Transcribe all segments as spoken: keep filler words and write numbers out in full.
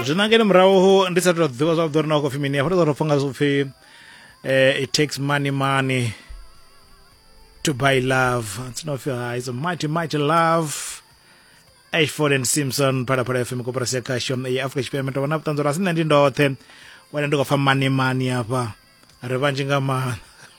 Zvinangene muraho ndisati tadziwa zvakudzori nawo kofi mini yafuta zvafunga zvopfi it takes money money to buy love. It's not fair. It's a mighty mighty love. Ashford and Simpson para para F M koperasi kasho ya Africa experiment wana kutanzora sina ndi ndothe wana ndiko fa money money hapa revanji ngama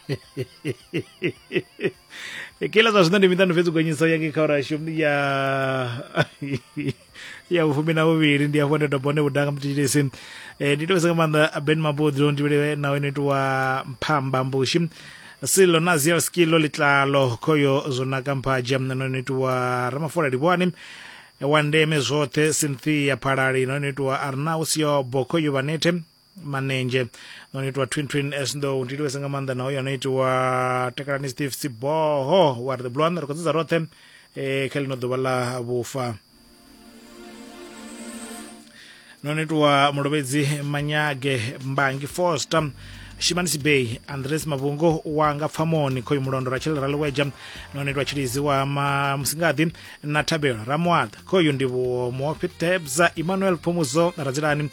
kila zazina ndi mitano fezu kwenyisa yangi kaura shumni ya ya ufumi na uviri ndi afone topone udanga mtichirisi ndito sanga manda Ben Mabodro ndiwele na wenetu wa mpamba mbushi silo nazia skilo litlalo koyo zona kampaja mnenetu wa Ramafora Ribwani wandeme zote Cynthia Parari nonitwa Arnausio Bokoyo Vanete Manenje nonitwa Twin Twin Esndo nditwe sangamanda na oyo nonitwa Tekrani Steve Siboho war the blonde rokoza rote e kelino dobala bufa nonitwa Murobezi Manyage Mbangi Foster Shimanisi Bay Andres Mavungo wanga famoni koyo murondo Rachel Ralweja nonetwa chirizi wa ma Msingadi na Tabera Ramwad koyo ndiwo Mwopitebza Emmanuel Pumuzo Razirani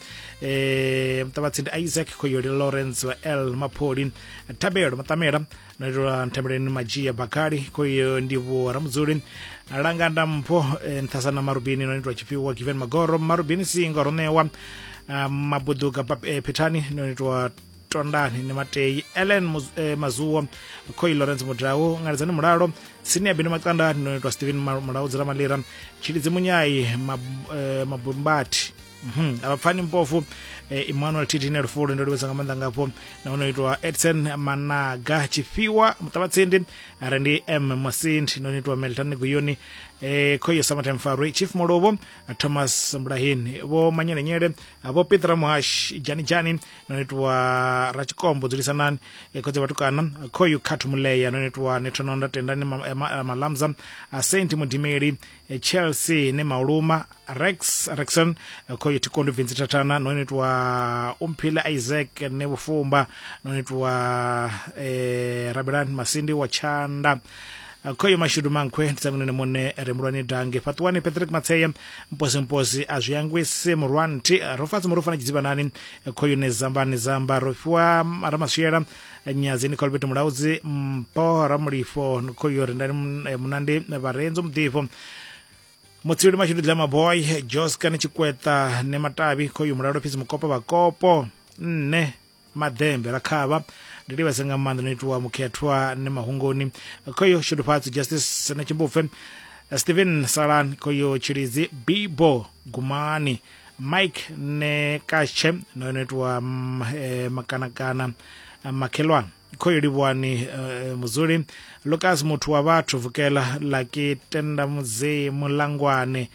eh mtabatsindi Isaac koyo Lawrence wa L Mapoli Tabera Matamera nonetwa Ntembereni Majia Bakari koyo ndiwo Ramzuri Ranganda Mpo Ntasana Marubini nonetwa Chipiwa Given Magoro Marubini Singoronewa Mabuduga Petani nonetwa Tondani ni Matei Ellen Muz, eh, Mazuwa Koi Lawrence Mudrao ngarizani muraro sini abini makanda nonetwa Steven Murao zira malira chilizi munyai mab, eh, mabumbati mhm abafani mpofu eh, Emmanuel Titine Rufuru ndio wesa ngamanda ngapo na unaitwa Edson Managa Chifiwa mtabatsindi Randy M Masindi nonetwa Melton Guyoni eh koyo Summertime Faru Chief Morobo Thomas Mbrahin bo manyene nyere abo Petra Muhash Jani Jani nonetwa Rachikombo zilisanani eh, koze batukana koyo Katumuleya nonetwa Netononda tendani malamza ma, ma Saint Mudimeri eh, Chelsea ne Mauruma Rex Rexon eh, koyo Tikondo Vinzitatana nonetwa Umpila Isaac ne Bufumba nonetwa eh, Rabiran Masindi wa Chanda koyo Mashudu Mankwe tsamune mone remurani dange Patwani Patrick Matseya mposi mposi azuyangwese murwanti rofatsi murufana kiziba nani koyo ne zamba ne zamba rofwa aramashera nyazini kolbeto murauzi mpo ramurifo koyo rendani munande barenzo mdifo Mutsiri Mashudu Dlama Boy Joska Chikweta ne Matabi koyo muraro pisi mukopa bakopo ne madembe rakaba ndiri basenga manda nitwa muketwa ne mahungoni koyo shudupatsi Justice na Chimbufe Steven Saran koyo chirizi Bibo Gumani Mike ne Kache no nitwa eh, makanakana Makelwa koyo libwani uh, muzuri Lucas Mutwa batu vukela laki tenda muze mulangwane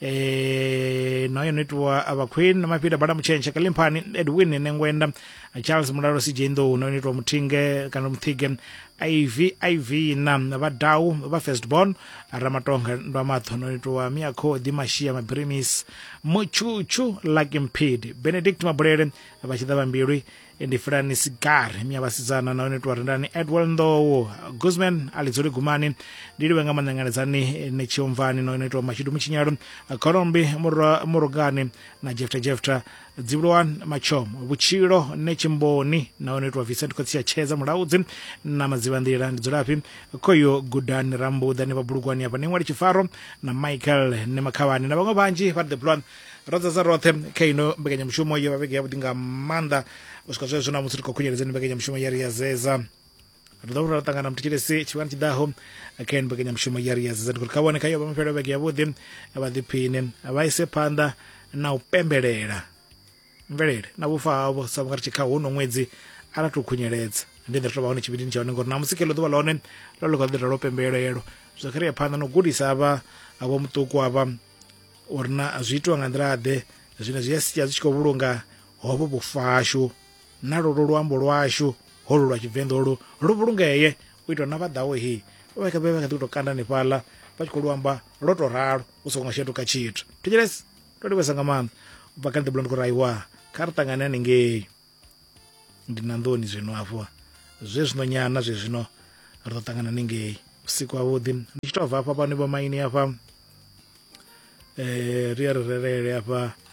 eh noyo nitwa abaqueen mapida bada muchenche kalimpani Edwin nengwenda Charles Muraro Sijendo no nitwa mutinge kana mutige iv iv na badau ba firstborn Ramatonga ndamatho no nitwa Miako Dimashia Mabrimis Muchuchu Lagimpid Benedict Mabrere abachidaba mbiri indi Frani Cigar miyabasizana na nitwa Randani Edward Ndo Guzman Alizuri Gumani ndiri wenga manyanganizani ne Chiomvani no nitwa Mashidu Mchinyaro Korombi Murugani na Jefta Jefta Zibruan Machom Buchiro ne Chimboni na nitwa Vincent Kotsia Cheza Murauzi na Mazivandira Nzurapi koyo Gudan Rambo dani baburugwani hapa Ningwari Chifaro na Michael ne Makawani na bango banji for the plan Roza Zarote Kaino Beganya Mshumo yo babege yabudinga manda uskozo zona musiriko kunyerezeni Beganya Mshumo yari ya zeza Rodora tangana mtikiresi chiwani chidaho Ken Beganya Mshumo yari ya zeza Tukabone kayo bamfero bege yabudi abadipine abaise panda na upemberera mverere na bufa abo sabukari chikawo uno mwezi aratukunyereza ndinde tobawone chibidini chaone ngorna musikelo do balone lolo kadira ropemberero Zakaria panda no gudi saba abo mutuku aba orna azitwa ngandrade zina ziyasi yaziko bulunga obo bufashu nalo lwambo lwashu holo lwa chivendolo rubulungeye wito nabadawo hi weka bebe katuto kanda ne pala pachikolwamba loto raro usonga shetu kachito tijeres todi wesanga mama bakante blondo kuraiwa kartangana ninge ndinandoni zvino afwa zvezvino nyana zvezvino rotangana ninge usiku awudi ndichitova apa pane bamaini apa eh riya rerere apa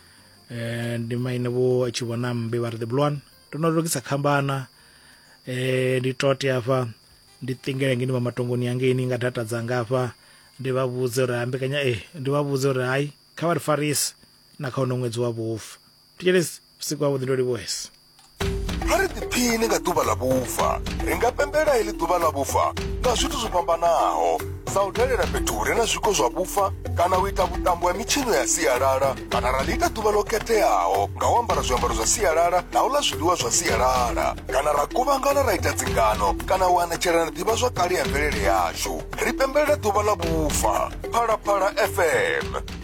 eh ndi maine vho tshi vhona mbe vha ri the blonde ndo no rokisa khambana eh ndi toti hafha ndi tingele ngini mamatongoni yangeni nga data dzanga hafha ndi vha vhudze uri ambe kanya eh ndi vha vhudze uri hai kha vha farisi na kha ono ṅwedzi wa vhufa tikelesi usiku wa vhuḓi ndo livhuwesa ari tiphini nga ḓuvha ḽa vhufa ri nga pembela ili ḓuvha ḽa vhufa nga zwithu zwo fhambanaho sa u dalela fhethu hure na zwiko zwa vhufa kana u ita vhuṱambo ya mitshino ya sialala kana ra ḽi ita ḓuvha ḽo khetheaho nga u ambara zwiambaro zwa sialala na u ḽa zwiḽiwa zwa sialala kana ra kuvhangana ra ita dzingano kana u anetshelana ḓivha zwa kale ya mvelele yashu ri pembele ḓuvha ḽa vhufa Phalaphala F M.